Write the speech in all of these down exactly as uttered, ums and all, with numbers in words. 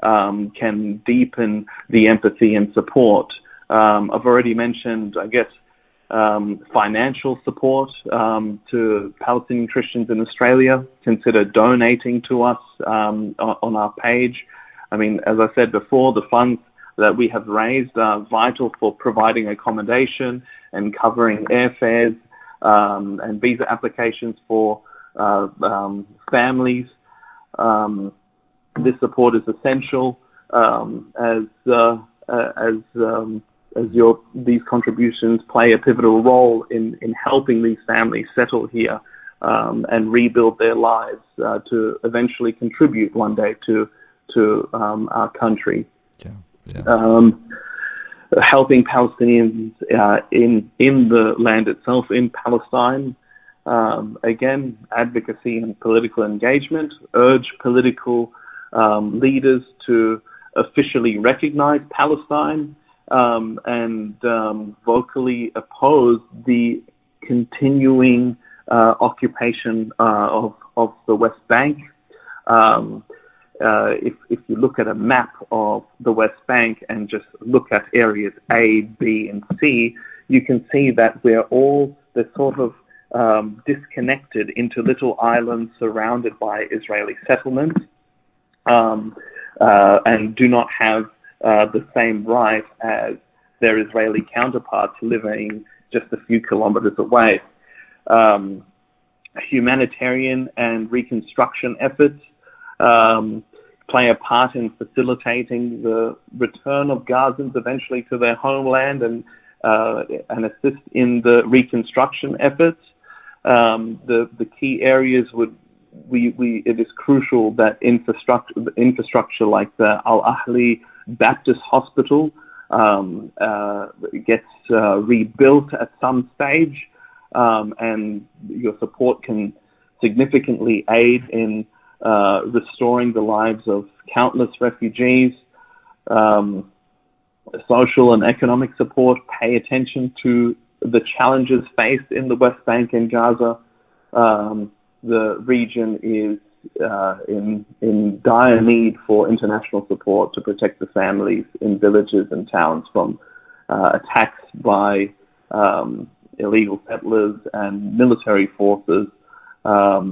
um, can deepen the empathy and support. Um, I've already mentioned, I guess, um, financial support um, to Palestinian Christians in Australia. Consider donating to us um, on our page. I mean, as I said before, the funds that we have raised are vital for providing accommodation and covering airfares um, and visa applications for uh, um, families. Um, this support is essential um, as uh, uh, as um, as your these contributions play a pivotal role in, in helping these families settle here um, and rebuild their lives uh, to eventually contribute one day to to um, our country. Yeah, yeah. Um, helping Palestinians uh, in in the land itself, in Palestine. Um, again, advocacy and political engagement. Urge political um, leaders to officially recognize Palestine um, and um, vocally oppose the continuing uh, occupation uh, of of the West Bank. Um, Uh, if, if you look at a map of the West Bank and just look at areas A, B, and C, you can see that we're all the sort of um, disconnected into little islands surrounded by Israeli settlements um, uh, and do not have uh, the same right as their Israeli counterparts living just a few kilometers away. Um, humanitarian and reconstruction efforts Um, play a part in facilitating the return of Gazans eventually to their homeland and uh, and assist in the reconstruction efforts. Um, the the key areas would we we it is crucial that infrastructure infrastructure like the Al Ahli Baptist Hospital um, uh, gets uh, rebuilt at some stage, um, and your support can significantly aid in Uh, restoring the lives of countless refugees. Um, social and economic support, pay attention to the challenges faced in the West Bank and Gaza. Um, the region is uh, in in dire need for international support to protect the families in villages and towns from uh, attacks by um, illegal settlers and military forces. Um,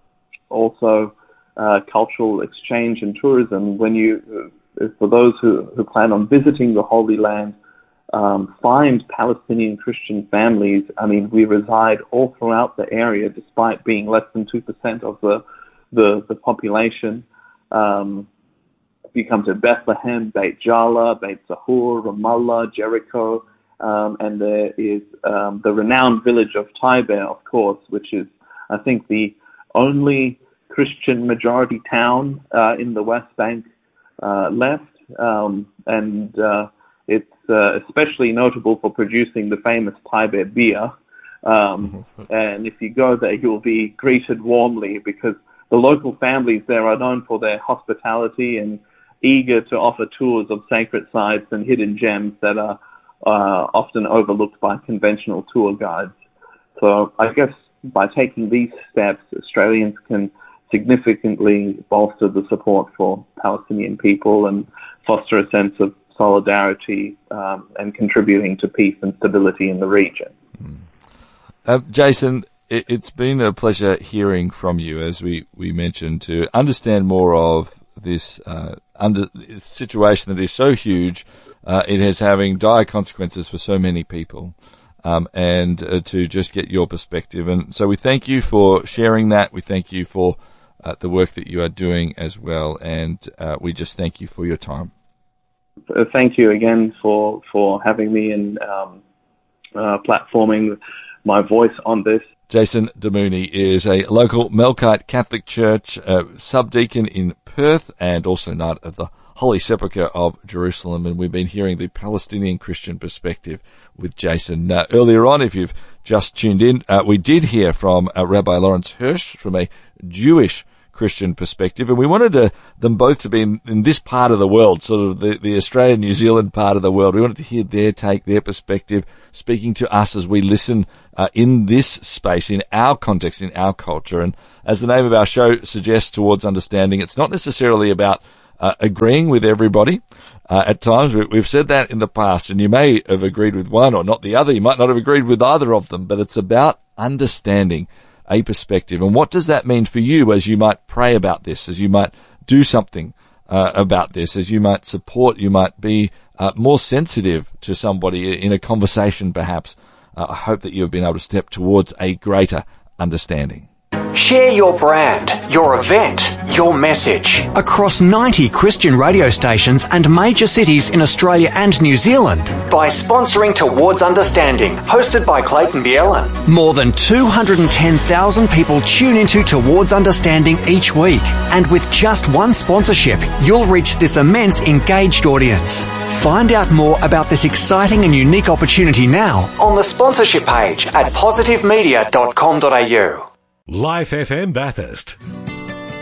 also, Uh, cultural exchange and tourism. When you, uh, for those who, who plan on visiting the Holy Land, um, find Palestinian Christian families. I mean, we reside all throughout the area, despite being less than two percent of the the, the population. Um, if you come to Bethlehem, Beit Jala, Beit Zahur, Ramallah, Jericho, um, and there is um, the renowned village of Taiber, of course, which is, I think, the only Christian majority town uh, in the West Bank uh, left, um, and uh, it's uh, especially notable for producing the famous Taiber beer. Um, and if you go there, you'll be greeted warmly because the local families there are known for their hospitality and eager to offer tours of sacred sites and hidden gems that are uh, often overlooked by conventional tour guides. So I guess by taking these steps, Australians can significantly bolster the support for Palestinian people and foster a sense of solidarity um, and contributing to peace and stability in the region. Mm. Uh, Jason, it, it's been a pleasure hearing from you, as we, we mentioned, to understand more of this uh, under situation that is so huge. Uh, it is having dire consequences for so many people. Um, and uh, to just get your perspective. And so we thank you for sharing that. We thank you for Uh, the work that you are doing as well, and uh, we just thank you for your time. Thank you again for, for having me and um, uh, platforming my voice on this. Jason Damouni is a local Melkite Catholic Church uh, subdeacon in Perth and also Knight of the Holy Sepulchre of Jerusalem, and we've been hearing the Palestinian Christian perspective with Jason. Uh, earlier on, if you've just tuned in, uh, we did hear from uh, Rabbi Lawrence Hirsch from a Jewish Christian perspective, and we wanted to, them both to be in, in this part of the world, sort of the, the Australian-New Zealand part of the world. We wanted to hear their take, their perspective, speaking to us as we listen uh, in this space, in our context, in our culture. And as the name of our show suggests, towards understanding, it's not necessarily about uh, agreeing with everybody. Uh, at times, we, we've said that in the past, and you may have agreed with one or not the other. You might not have agreed with either of them, but it's about understanding a perspective. And what does that mean for you as you might pray about this, as you might do something uh, about this, as you might support, you might be uh, more sensitive to somebody in a conversation perhaps. Uh, I hope that you have been able to step towards a greater understanding. Share your brand, your event, your message across ninety Christian radio stations and major cities in Australia and New Zealand by sponsoring Towards Understanding, hosted by Clayton Bielan. More than two hundred ten thousand people tune into Towards Understanding each week, and with just one sponsorship, you'll reach this immense engaged audience. Find out more about this exciting and unique opportunity now on the sponsorship page at positive media dot com dot a u. Life F M Bathurst.